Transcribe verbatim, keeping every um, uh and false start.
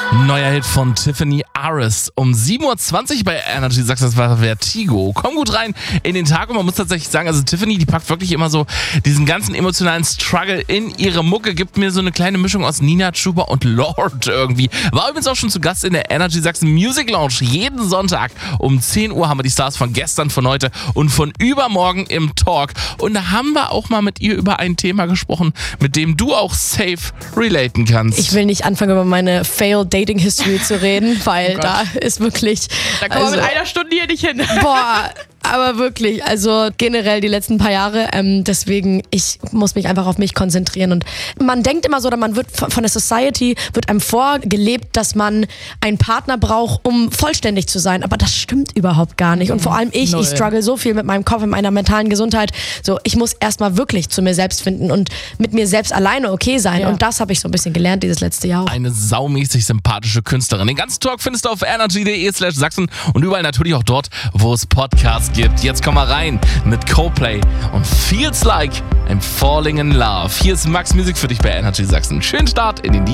Neuer Hit von Tiffany Aris um sieben Uhr zwanzig bei Energy Sachsen, das war Vertigo. Komm gut rein in den Tag und man muss tatsächlich sagen, also Tiffany, die packt wirklich immer so diesen ganzen emotionalen Struggle in ihre Mucke, gibt mir so eine kleine Mischung aus Nina Chuba und Lorde irgendwie. War übrigens auch schon zu Gast in der Energy Sachsen Music Lounge. Jeden Sonntag um zehn Uhr haben wir die Stars von gestern, von heute und von übermorgen im Talk. Und da haben wir auch mal mit ihr über ein Thema gesprochen, mit dem du auch safe relaten kannst. Ich will nicht anfangen, über meine Failed Dating History zu reden, weil oh da ist wirklich... Da kommen also, wir mit einer Stunde hier nicht hin. Boah, aber wirklich, also generell die letzten paar Jahre, ähm, deswegen, ich muss mich einfach auf mich konzentrieren und man denkt immer so, oder man wird von der Society, wird einem vorgelebt, dass man einen Partner braucht, um vollständig zu sein, aber das stimmt überhaupt gar nicht und vor allem ich, Null. ich struggle so viel mit meinem Kopf, mit meiner mentalen Gesundheit, so, ich muss erstmal wirklich zu mir selbst finden und mit mir selbst alleine okay sein ja. und das habe ich so ein bisschen gelernt dieses letzte Jahr auch. Eine saumäßig sympathische Künstlerin. Den ganzen Talk findest du auf energy punkt de slash Sachsen und überall natürlich auch dort, wo es Podcasts gibt. Jetzt komm mal rein mit Coldplay und Feels Like I'm Falling in Love. Hier ist Max Music für dich bei Energy Sachsen. Schönen Start in den Dienst.